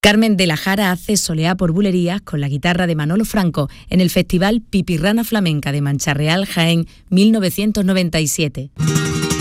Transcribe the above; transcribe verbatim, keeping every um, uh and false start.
Carmen de la Jara hace soleá por bulerías con la guitarra de Manolo Franco en el Festival Pipirrana Flamenca de Mancha Real, Jaén, mil novecientos noventa y siete.